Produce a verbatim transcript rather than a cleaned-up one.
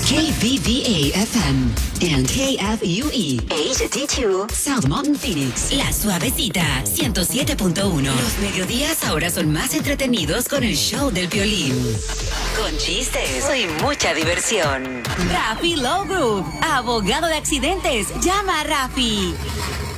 K V V A F M and K F U E H D two South Mountain Phoenix. La Suavecita ciento siete punto uno. Los mediodías ahora son más entretenidos con el show del Piolín. Con chistes y mucha diversión. Rafi Low Group, abogado de accidentes. Llama a Rafi.